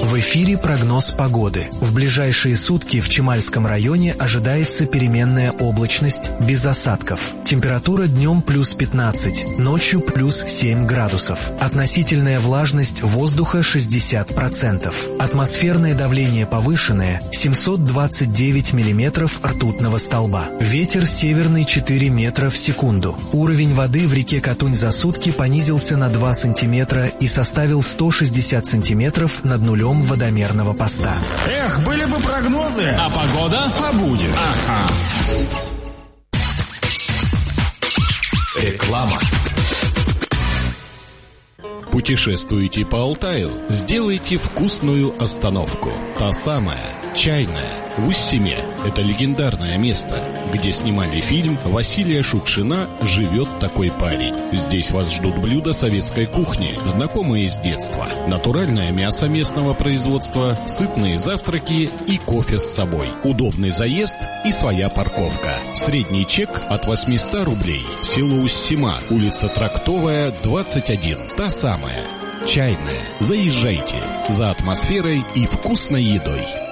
В эфире прогноз погоды. В ближайшие сутки в Чемальском районе ожидается переменная облачность без осадков. Температура днем плюс 15, ночью плюс 7 градусов. Относительная влажность воздуха 60%. Атмосферное давление повышенное 729 миллиметров ртутного столба. Ветер северный 4 метра в секунду. Уровень воды в реке Катунь за сутки понизился на 2 сантиметра и составил 160 сантиметров над нулем водомерного поста. Эх, были бы прогнозы. А погода? А будет. Ага. Реклама. Путешествуете по Алтаю? Сделайте вкусную остановку. Та самая, чайная, в Уссиме. Это легендарное место, где снимали фильм Василия Шукшина «Живет такой парень». Здесь вас ждут блюда советской кухни, знакомые с детства. Натуральное мясо местного производства, сытные завтраки и кофе с собой. Удобный заезд и своя парковка. Средний чек от 800 рублей. Село Уссима, улица Трактовая, 21. Та самая, чайная. Заезжайте за атмосферой и вкусной едой.